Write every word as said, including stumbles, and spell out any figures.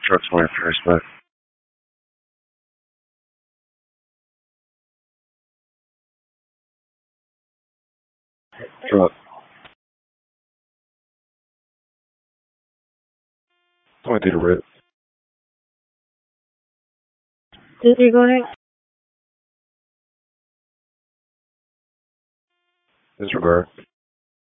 Truck twenty-first, but truck twenty-three to red. Two, three, go ahead. Disregard.